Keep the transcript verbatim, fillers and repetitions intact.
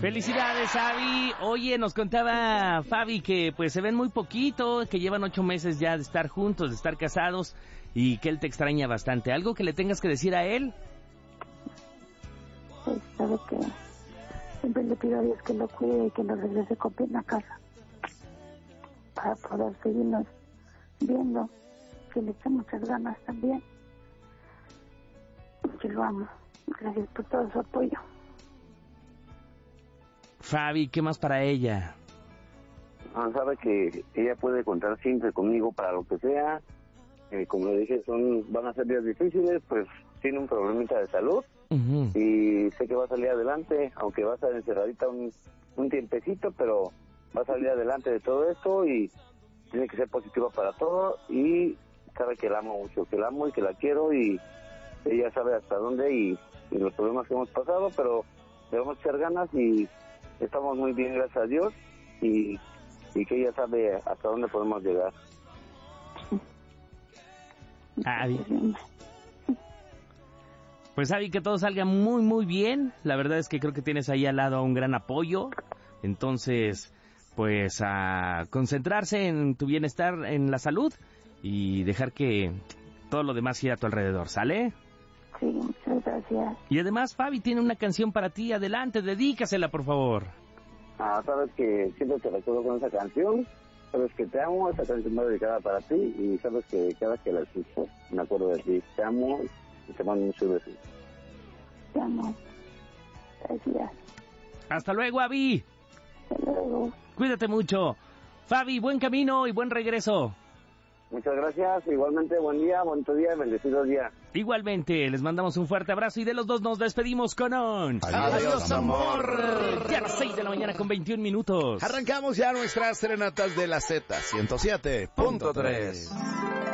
Felicidades, Fabi. Oye, nos contaba Fabi que pues se ven muy poquito, que llevan ocho meses ya de estar juntos, de estar casados, y que él te extraña bastante. ¿Algo que le tengas que decir a él? Pues sabe que siempre le pido a Dios que lo cuide y que lo regrese con bien a casa, para poder seguirnos viendo, que le eche muchas ganas también. Yo lo amo. Gracias por todo su apoyo. Fabi, ¿qué más para ella? Ah, sabe que ella puede contar siempre conmigo para lo que sea. Eh, como le dije, son van a ser días difíciles, pues tiene un problemita de salud. Uh-huh. Y sé que va a salir adelante, aunque va a estar encerradita un, un tiempecito, pero va a salir adelante de todo esto y tiene que ser positiva para todo. Y sabe que la amo mucho, que la amo y que la quiero, y ella sabe hasta dónde y, y los problemas que hemos pasado, pero debemos echar ganas y estamos muy bien, gracias a Dios, y, y que ella sabe hasta dónde podemos llegar. Avi. Pues Avi, que todo salga muy muy bien. La verdad es que creo que tienes ahí al lado un gran apoyo. Entonces, pues a concentrarse en tu bienestar, en la salud, y dejar que todo lo demás gira a tu alrededor, ¿sale? Sí, muchas gracias. Y además, Fabi tiene una canción para ti. Adelante, dedícasela, por favor. Ah, sabes que siempre te recuerdo con esa canción. Sabes que te amo, esa canción va dedicada para ti. Y sabes que cada que la escucho me acuerdo de ti. Te amo y te mando muchos besos. Te amo. Gracias. Hasta luego, Avi. Hasta luego. Cuídate mucho. Fabi, buen camino y buen regreso. Muchas gracias, igualmente buen día, buen día, bendecido día. Igualmente, les mandamos un fuerte abrazo y de los dos nos despedimos con un... ¡Adiós, Adiós amor! Ya a las seis de la mañana con veintiún minutos. Arrancamos ya nuestras serenatas de la Z ciento siete punto tres.